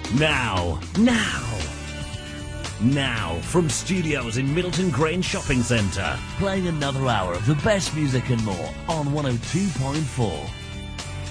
Now, from studios in Middleton Grange Shopping Centre, playing another hour of the best music and more on 102.4